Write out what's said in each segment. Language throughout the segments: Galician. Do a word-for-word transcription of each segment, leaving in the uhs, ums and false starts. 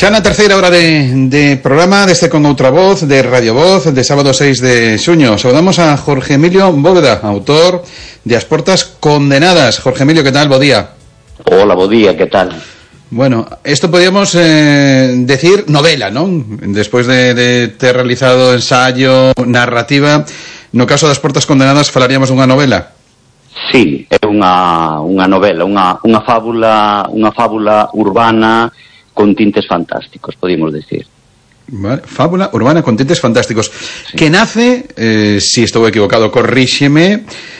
Xa na terceira hora de, de programa deste Con Outra Voz, de Radio Voz, de sábado seis de xuño. Saudamos a Jorge Emilio Bóveda, autor de As Portas Condenadas. Jorge Emilio, que tal? Bo día. Hola, bo día, que tal? Bueno, esto podríamos eh, decir novela, ¿non? Despois de, de ter realizado ensayo, narrativa, no caso das Portas Condenadas falaríamos dunha novela? Sí, é unha, unha novela, unha, unha fábula, unha fábula urbana con tintes fantásticos, podemos decir. Vale. Fábula urbana con tintes fantásticos, sí. Que nace, eh, si estou equivocado, corríxeme,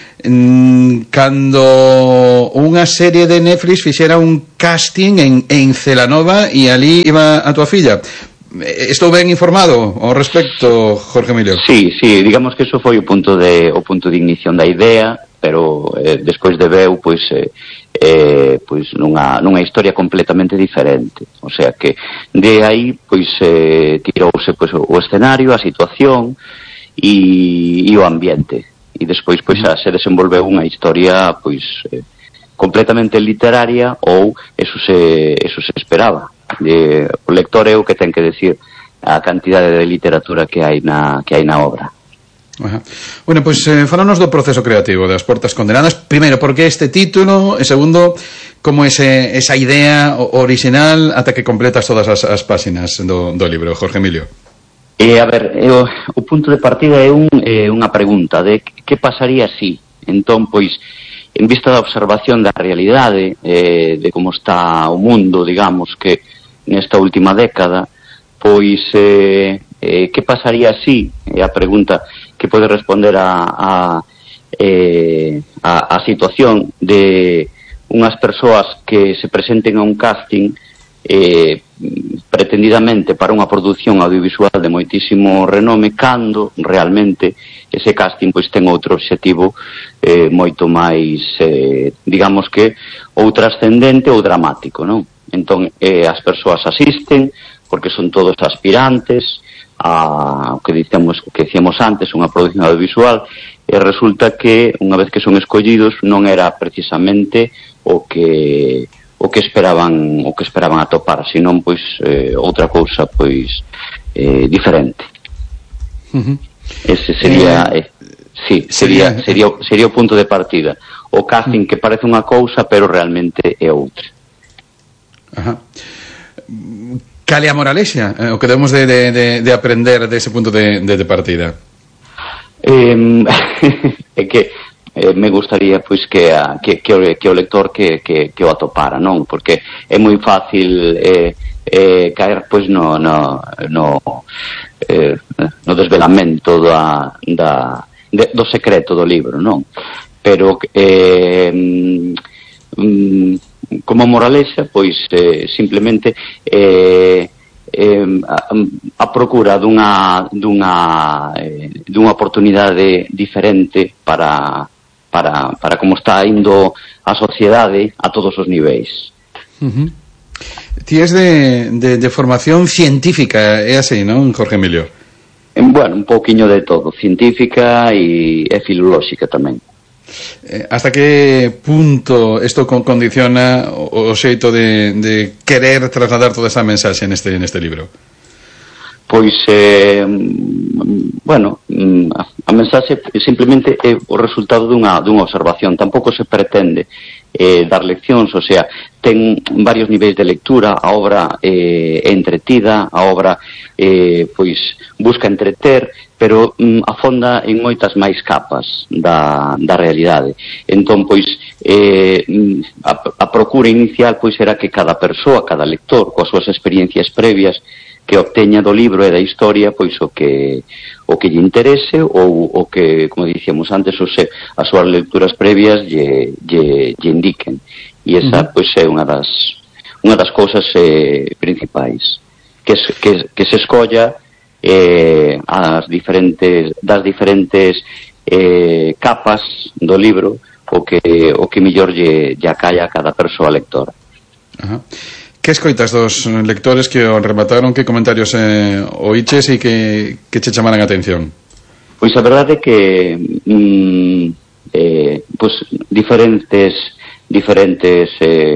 mm, cando unha serie de Netflix fixera un casting en, en Celanova e ali iba a tua filla. Estou ben informado ao respecto, Jorge Emilio? Sí, sí, digamos que eso foi o punto de, o punto de ignición da idea, pero eh, despois de veu, pois... Eh, eh, pois nunha, nunha historia completamente diferente, o sea que de aí pois eh, tirouse pois, o escenario, a situación e, e o ambiente, e despois pois a, se desenvolveu unha historia pois eh, completamente literaria, ou eso se, eso se esperaba de, o lector é o que ten que decir a cantidade de literatura que hai na, que hai na obra. Ajá. Bueno, pois pues, eh, falanos do proceso creativo das Portas Condenadas. Primeiro, por que este título? E segundo, como ese, esa idea original ata que completas todas as, as páxinas do, do libro, Jorge Emilio? Eh, a ver, eh, o, o punto de partida é un, eh, unha pregunta de que pasaría si, entón, pois, en vista da observación da realidade, eh, de como está o mundo, digamos, que nesta última década, pois, eh, eh, que pasaría si, é a pregunta que pode responder a, a, eh, a, a situación de unhas persoas que se presenten a un casting eh, pretendidamente para unha produción audiovisual de moitísimo renome, cando realmente ese casting pois ten outro obxectivo eh, moito máis, eh, digamos que, ou trascendente ou dramático, non? Entón, eh, as persoas asisten porque son todos aspirantes a o que dicemos, que dicíamos antes, unha produción audiovisual, e resulta que unha vez que son escollidos non era precisamente o que o que esperaban o que esperaban atopar, senón pois eh, outra cousa pois eh, diferente. Uh-huh. Ese sería eh, sí, sería sería sería o punto de partida. O casting que parece unha cousa, pero realmente é outra. Ajá. Cal é a moralexa, eh, o que debemos de, de, de, de aprender dese punto de, de, de partida? Eh, é que eh, me gustaría pois que, a, que, que, o, que o lector que, que, que o atopara, non? Porque é moi fácil eh, eh, caer pois no, no, no, eh, no desvelamento da, da, de, do secreto do libro, non? Pero eh, mm, como moralexa, pois eh, simplemente eh, eh, a, a procura dunha dunha eh, dunha oportunidade diferente para para para como está indo a sociedade a todos os niveis. Uh-huh. Ti es de, de, de formación científica, é así, non, Jorge Emilio? En, bueno, un pouquiño de todo, científica e, e filolóxica tamén. Eh, hasta que punto isto condiciona o, o xeito de, de querer trasladar toda esa mensaxe neste, neste libro? Pois, eh, bueno, a, a mensaxe simplemente é o resultado dunha, dunha observación. Tampouco se pretende eh, dar leccións, o sea, ten varios niveis de lectura, a obra eh, é entretida, a obra eh, pois busca entreter, pero mm, afonda en moitas máis capas da, da realidade. Entón, pois, eh, a, a procura inicial pois era que cada persoa, cada lector, coas súas experiencias previas, que obteña do libro e da historia pois o que o que lle interese ou o que, como dicíamos antes, o se, as súas lecturas previas lle, lle, lle indiquen. E esa, uh-huh. pois, é unha das unha das cousas eh, principais, que, que, que se escolla eh, as diferentes das diferentes eh, capas do libro o que o que mellor lle, lle acalla a cada persoa lectora. Ajá. Que escoitas dos lectores que o remataron? Que comentarios eh, oíches e que, que che chamaran a atención? Pois a verdade é que mm, eh, pois diferentes diferentes eh,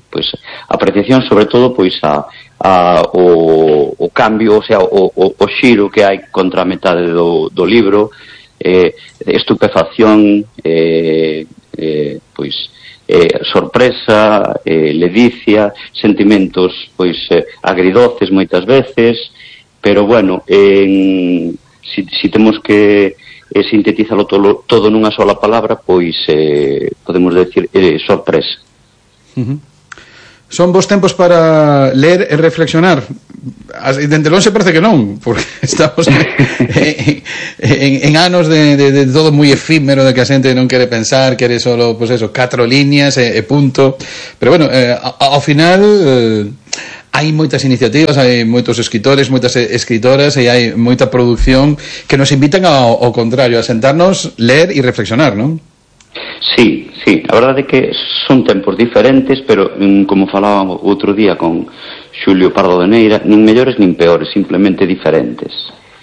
pois apreciación sobre todo pois a, a o, o cambio, o sea, o, o, o xiro que hai contra a metade do, do libro, eh, estupefacción, eh, eh, pois eh, sorpresa, eh, ledicia, sentimentos pois eh, agridoces moitas veces, pero bueno, en, si, si temos que eh, sintetizalo todo, todo nunha sola palabra, pois eh, podemos decir eh, sorpresa. Uh-huh. Son bons tempos para ler e reflexionar? Dende longe parece que non, porque estamos en, en, en, en anos de, de, de todo moi efímero, de que a xente non quere pensar, quere solo, pues eso, catro líneas e, e punto. Pero bueno, eh, ao final eh, hai moitas iniciativas, hai moitos escritores, moitas escritoras, e hai moita produción que nos invitan ao, ao contrario, a sentarnos, ler e reflexionar, non? Sí, sí, a verdade é que son tempos diferentes, pero como falábamos outro día con Xulio Pardo de Neira, nin mellores nin peores, simplemente diferentes.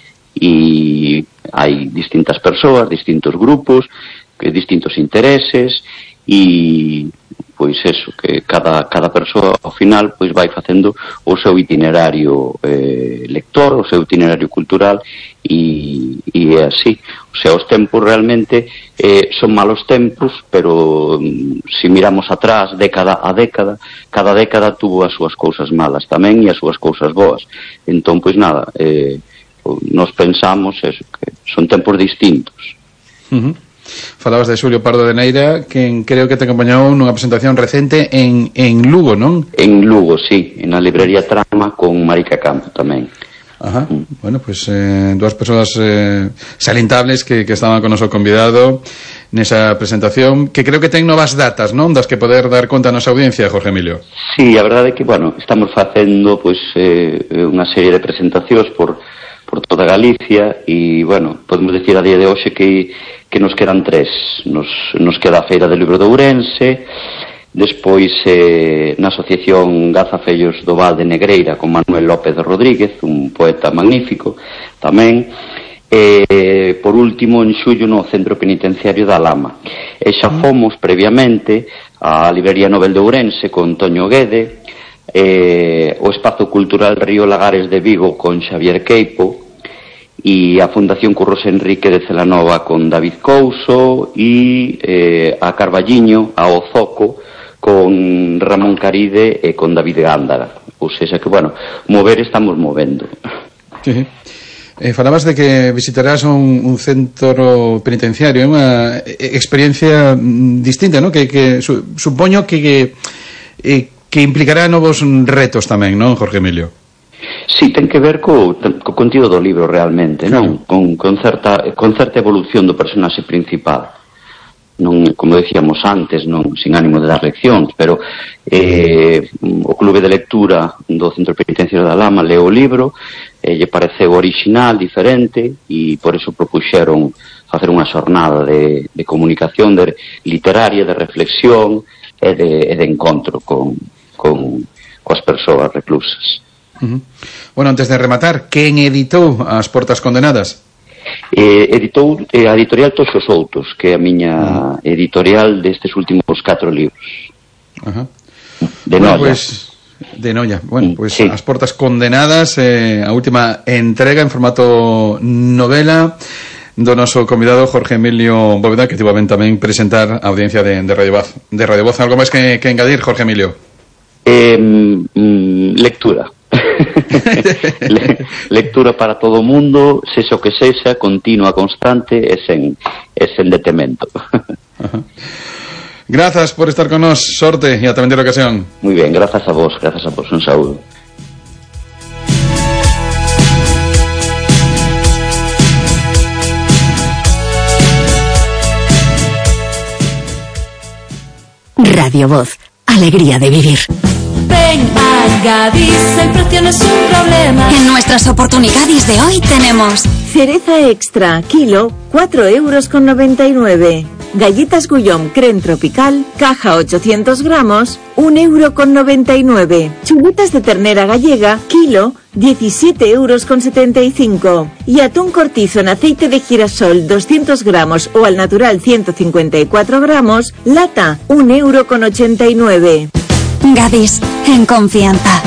E hai distintas persoas, distintos grupos, que distintos intereses, e pois eso, que cada, cada persoa ao final pois vai facendo o seu itinerario eh, lector, o seu itinerario cultural, e, e é así. O sea, os tempos realmente eh, son malos tempos, pero mm, se miramos atrás, década a década, cada década tuvo as súas cousas malas tamén e as súas cousas boas. Entón, pois nada, eh, nos pensamos eso, que son tempos distintos. Uh-huh. Falabas de Xulio Pardo de Neira, que creo que te acompañou nunha presentación recente en, en Lugo, non? En Lugo, sí, na librería Trama, con Marica Campo tamén. Ajá, mm. Bueno, pues eh, dúas persoas eh, salientables que, que estaban con noso convidado nesa presentación, que creo que ten novas datas, non? Das que poder dar conta a nosa audiencia, Jorge Emilio. Sí, a verdade é que, bueno, estamos facendo pois eh, unha serie de presentacións por por toda Galicia e, bueno, podemos decir a día de hoxe que, que nos quedan tres. Nos, nos queda a Feira do Libro de Ourense, despois eh, na Asociación Gazafellos do Val de Negreira con Manuel López Rodríguez, un poeta magnífico tamén, e por último en xullo no Centro Penitenciario da Lama. E xa fomos previamente á Librería Nobel de Ourense con Toño Guede, eh, o Espazo Cultural Río Lagares de Vigo con Xavier Queipo e a Fundación Curros Enrique de Celanova con David Couso e eh, a Carballiño, a Ozoco con Ramón Caride e con David Gándara. Ou seja que, bueno, mover estamos movendo. Sí. Eh, falabas de que visitarás un, un centro penitenciario, é unha experiencia distinta, ¿no? Que, que su, supoño que, que eh, que implicará novos retos tamén, non, Jorge Emilio? Sí, ten que ver co, co contido do libro realmente, non? Con, con, certa, con certa evolución do personaxe principal. Non, como decíamos antes, non sin ánimo de dar leccións, pero eh, o clube de lectura do Centro Penitenciario da Lama leu o libro, eh, lle pareceu original, diferente, e por iso propuxeron facer unha xornada de, de comunicación de literaria, de reflexión e de, e de encontro con con coas persoas reclusas. Uh-huh. Bueno, antes de rematar, quen editou As Portas Condenadas? Eh, editou eh, a editorial Toxo Soutos, que é a miña uh-huh. editorial destes últimos catro libros. Uh-huh. De bueno, Noia. Pues, de Noia. Bueno, pues sí. As Portas Condenadas, eh, a última entrega en formato novela do noso convidado Jorge Emilio Bóveda, que tivo ben tamén presentar a audiencia de, de Radio Voz. De Radio Voz, algo máis que, que engadir, Jorge Emilio? Eh, mm, lectura. Le, lectura para todo o mundo, sexa o que sexa, continua, constante e sen, e sen detemento. Grazas por estar con nós, sorte e ata vender ocasión. Moi ben, grazas a vos, grazas a vos, un saúdo. Radio Voz, alegría de vivir. Ven a Gadis, el precio no es un problema. En nuestras oportunidades de hoy tenemos cereza extra, kilo, cuatro euros con noventa y nueve. Galletas Guillaume Creme Tropical, caja ochocientos gramos, un euro con noventa y nueve. Chuletas de ternera gallega, kilo, diecisiete euros con setenta y cinco. Y atún cortizo en aceite de girasol, doscientos gramos o al natural ciento cincuenta y cuatro gramos, lata, un euro con ochenta y nueve. Gadis, en confianza.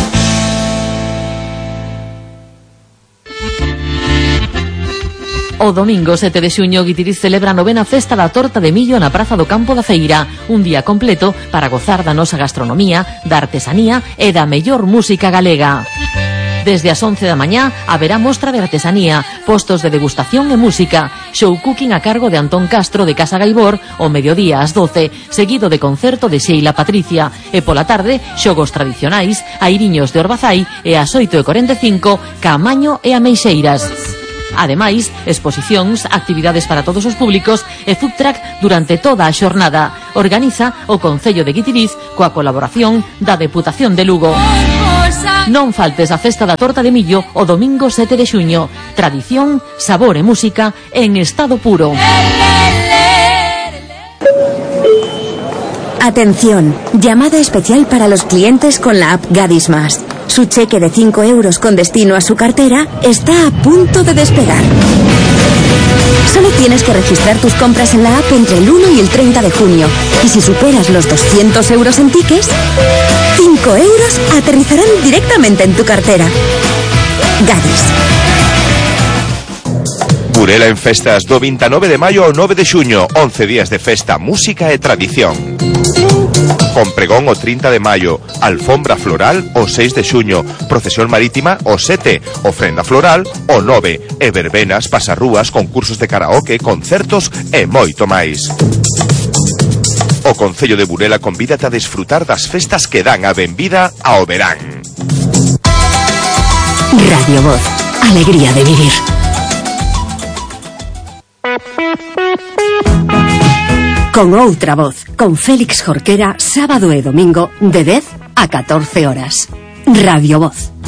O domingo sete de xuño, Guitiriz celebra a novena festa da torta de millo na Praza do Campo da Feira. Un día completo para gozar da nosa gastronomía, da artesanía e da mellor música galega. Desde as once da mañá haberá mostra de artesanía, postos de degustación e música, show cooking a cargo de Antón Castro de Casa Gaibor o mediodía ás doce, seguido de concerto de Sheila Patricia, e pola tarde xogos tradicionais, airiños de Orbazai e ás oito e cuarenta e cinco Caamaño e Ameixeiras. Ademais, exposicións, actividades para todos os públicos e food truck durante toda a xornada. Organiza o Concello de Guitiriz coa colaboración da Deputación de Lugo. Non faltes a festa da torta de millo o domingo sete de xuño. Tradición, sabor e música en estado puro. Atención, llamada especial para los clientes con la app Gadis Más. Su cheque de cinco euros con destino a su cartera está a punto de despegar. Solo tienes que registrar tus compras en la app entre el uno y el treinta de junio. Y si superas los doscientos euros en tickets, cinco euros aterrizarán directamente en tu cartera. Gadis. Burela en festas do veintinueve de maio ao nove de xuño, once días de festa, música e tradición. Con pregón o trinta de maio, alfombra floral o seis de xuño, procesión marítima o sete, ofrenda floral o nove, e verbenas, pasarrúas, concursos de karaoke, concertos e moito máis. O Concello de Burela convídate a desfrutar das festas que dan a benvida ao verán. Radio Voz, alegría de vivir. Con outra voz, con Félix Jorquera, sábado e domingo de dez a catorce horas. Radio Voz.